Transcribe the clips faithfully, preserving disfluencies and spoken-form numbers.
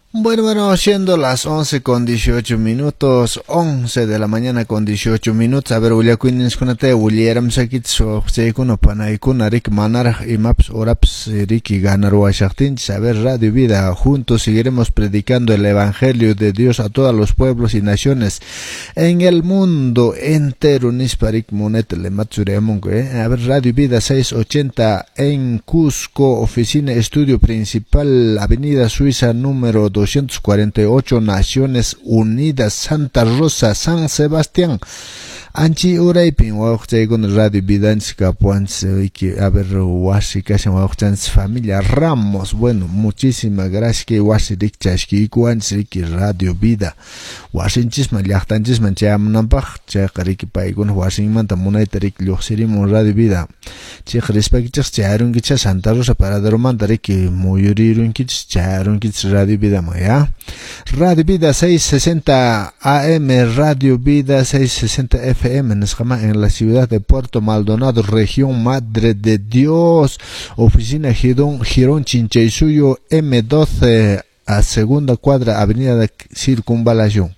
Bueno, bueno, siendo las once con dieciocho minutos, once de la mañana con dieciocho minutos, a ver, Ulia Queen's Kunate, William Sakits, o Seikuno Panaikuna, Rick Manar y Maps Oraps, Ricky Ganar Washington, saber Radio Vida, juntos seguiremos predicando el Evangelio de Dios a todos los pueblos y naciones en el mundo entero, Nisparik Monet, Le Matsuremongo, eh, a ver, Radio Vida seiscientos ochenta en Cusco, oficina, estudio principal, Avenida Suiza número doscientos cuarenta y ocho, Naciones Unidas, Santa Rosa, San Sebastián. Anchi Uraipin, Wauchaigon Radio Vidanska, Puans, a ver, Washikash, Wauchans, familia Ramos. Bueno, muchísimas gracias que Washikachki, Kuans, Riki Radio Vida. Washington, Yachtanchis, Mancham Nampach, Chakariki Paigon, Washington, Tamunaitarik, Luxirimu Radio Vida. Chek respectos, Charungicha, Santa Rosa, para Romantariki, Muyurirunkic, Charunkic Radio Vida, Maya. Radio Vida seiscientos sesenta A M, Radio Vida seiscientos sesenta F M en la ciudad de Puerto Maldonado, región Madre de Dios, oficina Girón, Girón Chinchaysuyo M doce, a segunda cuadra, avenida de Circunvalación.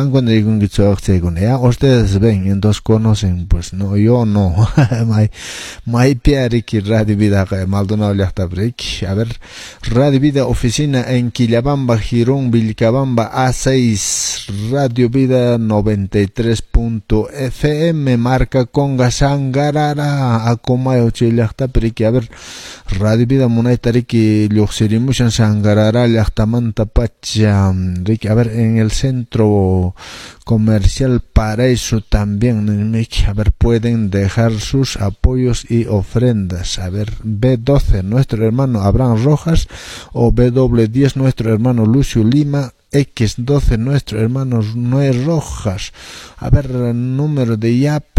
Ustedes ven, entonces conocen, pues no, yo no. May Piariki, Radio Vida, Maldonado, Llachtabrik. A ver, Radio Vida, oficina en Quillabamba, Girón, Vilcabamba, A seis, Radio Vida noventa y tres punto F M, marca Conga, Sangarara, Acomayo, Llachtabrik. A ver, Radio Vida, Munaitariki, Luxirimushan, Sangarara, Llachtamanta, Pacha, a ver, en el centro comercial Paraíso también, a ver, pueden dejar sus apoyos y ofrendas. A ver, B doce, nuestro hermano Abraham Rojas, o B W diez, nuestro hermano Lucio Lima, X doce, nuestro hermano Noé Rojas. A ver, número de I A P